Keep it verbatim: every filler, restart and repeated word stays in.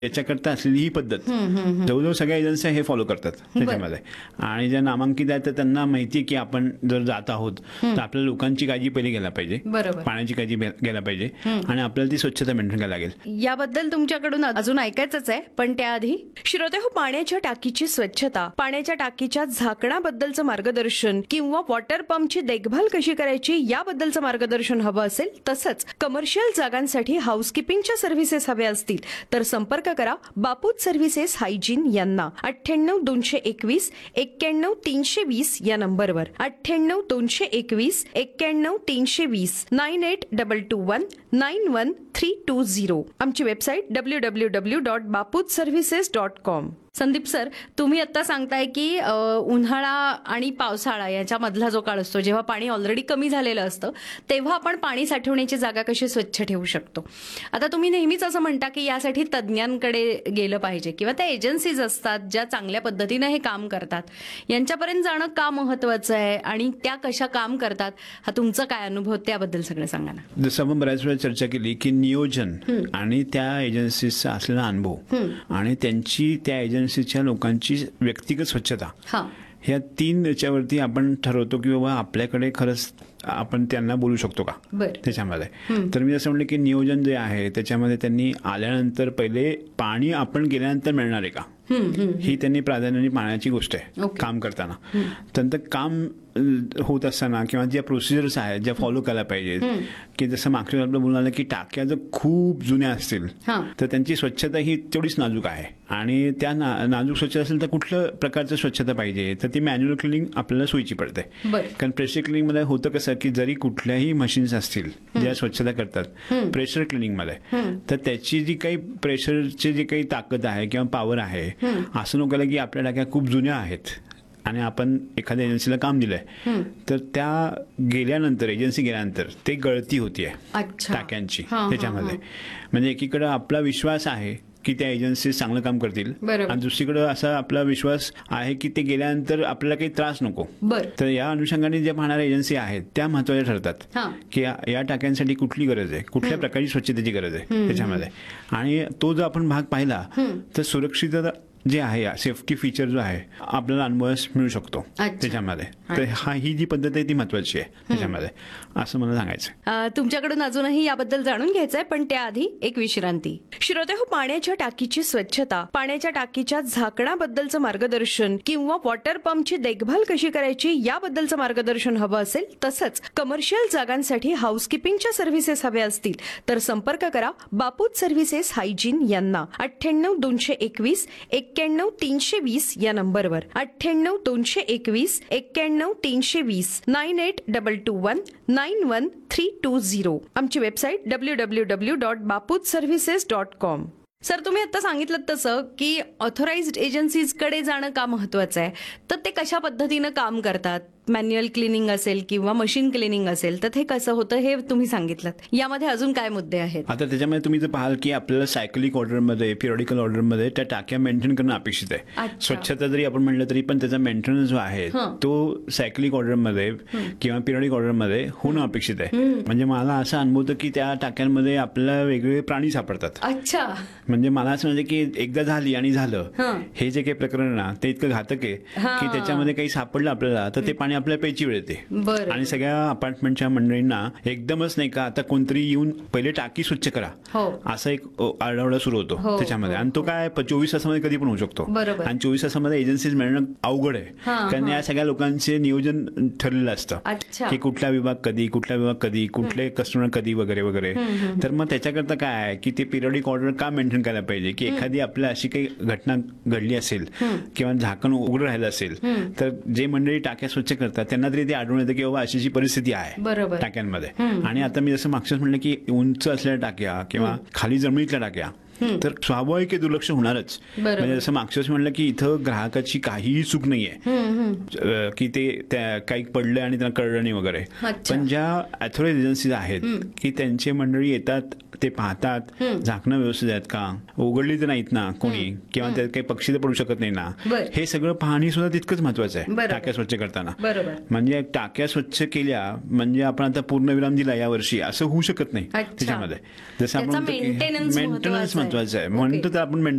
याच्याकरता असलेली ही पद्धत जवळजवळ सगळ्या एजन्सी हे फॉलो करतात त्याच्यामध्ये. आणि ज्या नामांकित आहेत तर त्यांना माहिती आहे की आपण जर जात आहोत तर आपल्या लोकांची काळजी पहिली घ्यायला पाहिजे, पाण्याची काळजी घ्यायला पाहिजे आणि आपल्याला ती स्वच्छता मेंटेन करायला लागेल. याबद्दल तुमच्याकडून अजून ऐकायचंच आहे, पण त्याआधी श्रोते हो, पाण्याच्या टाकीची स्वच्छता, पाण्याच्या टाकीच्या झाकणाबद्दलचं मार्गदर्शन किंवा वॉटर पंपची देखभाल कशी करायची याबद्दलचं मार्गदर्शन हवं असेल, तसंच कमर्शियल जागांसाठी हाऊसकीपिंगच्या सर्व्हिसेस हव्या असतील तर संपर्क करा बापूत सर्व्हिसेस हायजीन यांना. अठ्ठ्याण्णव दोनशे एकवीस एक्क्याण्णव तीनशे वीस या नंबरवर. अठ्ठ्याण्णव दोनशे एकवीस एक्क्याण्णव तीनशे वीस nine eight double two one nine one three to zero. आमची website W W W dot बापूत services dot com. Sandeep sir, तुम्ही आता सांगताय की उन्हाळा आणि पावसाळा याच्यामधला जो काळ असतो, जेव्हा पाणी ऑलरेडी कमी झालेलं असतं, तेव्हा आपण पाणी साठवण्याची जागा कशी स्वच्छ ठेवू शकतो. आता तुम्ही नेहमीच असं म्हणता की यासाठी तज्ज्ञांकडे गेलं पाहिजे किंवा त्या एजन्सीज असतात ज्या चांगल्या पद्धतीनं हे काम करतात, यांच्यापर्यंत जाणं का महत्वाचं आहे आणि त्या कशा काम करतात, हा तुमचा काय अनुभव त्याबद्दल सगळं सांगा ना. जसं आपण बऱ्याच वेळा चर्चा केली की नियोजन आणि त्या एजन्सीचा असलेला अनुभव आणि त्यांची त्या एजन्सीच्या लोकांची व्यक्तिगत स्वच्छता, ह्या तीन याच्यावरती आपण ठरवतो की बाबा आपल्याकडे खरंच आपण त्यांना बोलू शकतो का त्याच्यामध्ये. तर मी असं म्हणलं की नियोजन जे आहे त्याच्यामध्ये त्यांनी आल्यानंतर पहिले पाणी आपण गेल्यानंतर मिळणार आहे का, ही त्यांनी प्राधान्याने पाण्याची गोष्ट आहे काम करताना. त्यानंतर काम होत असताना किंवा ज्या प्रोसिजर्स आहेत ज्या फॉलो करायला पाहिजेत, की जसं मागच्या आपलं बोलणं की टाक्या जर खूप जुन्या असतील तर त्यांची स्वच्छता ही तेवढीच नाजूक आहे आणि त्या नाजूक स्वच्छता असेल तर कुठल्या प्रकारचं स्वच्छता पाहिजे तर ती मॅन्युअल क्लिनिंग आपल्याला सोयीची पडते. कारण प्रेशर क्लिनिंग मध्ये होतं कसं की जरी कुठल्याही मशीन्स असतील ज्या स्वच्छता करतात प्रेशर क्लिनिंग मध्ये, तर त्याची जी काही प्रेशरची जी काही ताकद आहे किंवा पॉवर आहे, असं नकोला की आपल्या टाक्या खूप जुन्या आहेत आणि आपण एखाद्या एजन्सीला काम दिलंय तर त्या गेल्यानंतर एजन्सी गेल्यानंतर ते गळती होतीये टाक्यांची त्याच्यामध्ये. म्हणजे एकीकडे आपला विश्वास आहे की त्या एजन्सी चांगलं काम करतील आणि दुसरीकडे असा आपला विश्वास आहे की ते गेल्यानंतर आपल्याला काही त्रास नको. तर या अनुषंगाने ज्या पाहणाऱ्या एजन्सी आहेत त्या महत्वाच्या ठरतात की या टाक्यांसाठी कुठली गरज आहे, कुठल्या प्रकारची स्वच्छतेची गरज आहे त्याच्यामध्ये. आणि तो जर आपण भाग पाहिला तर सुरक्षितता जे आहे, सेफ्टी फीचर जो आहे आपल्याला अनुभवास मिळू शकतो त्याच्यामध्ये. तर हा ही जी पद्धत आहे ती महत्वाची आहे त्याच्यामध्ये, असं मला सांगायचं. तुमच्याकडून अजूनही याबद्दल जाणून घ्यायचंय, पण त्याआधी एक विश्रांती. श्रोते हो, पाण्याच्या टाकीची स्वच्छता, पाण्याच्या टाकीच्या झाकणाबद्दलचं मार्गदर्शन किंवा वॉटर पंपची देखभाल कशी करायची याबद्दलचं मार्गदर्शन हवं असेल, तसंच कमर्शियल जागांसाठी हाऊसकीपिंगच्या सर्व्हिसेस हव्या असतील तर संपर्क करा बापूत सर्व्हिसेस हायजीन यांना. अठ्ठ्याण्णव दोनशे एकवीस एक्क्याण्णव तीनशे वीस या नंबरवर. अठ्ठ्याण्णव दोनशे एकवीस एक्क्याण्णव तीनशे वीस nine eight double two one nine one three to zero. आमची website W W W dot बापूत services dot com. Sir, तुम्ही आता सांगितलं तसं की ऑथोराइज्ड एजन्सीजकडे जाणं का महत्वाचं आहे, तर ते कशा पद्धतीनं काम करतात, मॅन्युअल क्लिनिंग असेल किंवा मशीन क्लिनिंग असेल, तर ते कसं होतं हे तुम्ही सांगितलं. यामध्ये अजून काय मुद्दे आहेत? आता त्याच्यामध्ये तुम्ही जर पाहाल की आपल्याला सायकलिक ऑर्डरमध्ये, पिरियडिकल ऑर्डरमध्ये त्या टाक्या मेंटेन करणं अपेक्षित आहे. स्वच्छता जरी आपण म्हणलं तरी पण त्याचा मेंटेनन्स जो आहे तो सायकलिक ऑर्डरमध्ये किंवा पिरियडिक ऑर्डरमध्ये होणं अपेक्षित आहे. म्हणजे मला असं अनुभवतं की त्या टाक्यांमध्ये आपल्याला वेगवेगळे प्राणी सापडतात. अच्छा. म्हणजे मला असं म्हणजे की एकदा झाली आणि झालं, हे जे काही प्रकरण ना ते इतकं घातक आहे की त्याच्यामध्ये काही सापडलं आपल्याला तर ते पाणी आपल्या प्यायची वेळ येते. आणि सगळ्या अपार्टमेंटच्या मंडळींना एकदमच नाही का आता कोणतरी येऊन पहिले टाकी स्वच्छ करा असा एक आरडाओरडा सुरू होतो त्याच्यामध्ये. आणि तो काय चोवीस तासामध्ये कधी पण होऊ शकतो आणि चोवीस तासामध्ये एजन्सीज मिळणं अवघड आहे कारण या सगळ्या लोकांचे नियोजन ठरलेलं असतं की कुठला विभाग कधी, कुठला विभाग कधी, कुठले कस्टमर कधी वगैरे वगैरे. तर मग त्याच्याकरता काय आहे की ते पिरियडिक ऑर्डर का मेंटेन करायला पाहिजे की एखादी आपल्या अशी काही घटना घडली असेल किंवा झाकण उघडं राहिलं असेल तर जे मंडळी टाक्या स्वच्छ करतात त्यांना तरी ते आढळून येतं की बाबा अशी परिस्थिती आहे टाक्यांमध्ये. आणि आता मी जसं मागच्याच म्हणलं की उंच असलेल्या टाक्या किंवा खाली जमिनीतल्या टाक्या तर स्वाभाविक दुर्लक्ष होणारच. म्हणजे जसं मागच्याच म्हणलं की इथं ग्राहकाची काहीही चूक नाहीये की ते काही पडलं आणि त्यांना कळलं नाही वगैरे. पण ज्या ऑथोराइज्ड एजन्सीज आहेत की त्यांचे मंडळी येतात, ते पाहतात झाकणं व्यवस्थित आहेत का, उघडली तर नाहीत ना कोणी किंवा त्यात काही पक्षी तर पडू शकत नाही ना, हे सगळं पाहणी सुद्धा तितकंच महत्वाचं आहे टाक्या स्वच्छ करताना. म्हणजे टाक्या स्वच्छ केल्या म्हणजे आपण आता पूर्णविराम दिला या वर्षी असं होऊ शकत नाही त्याच्यामध्ये. जसं आपण मेंटेनन्स महत्वाचं आहे म्हणतो तर आपण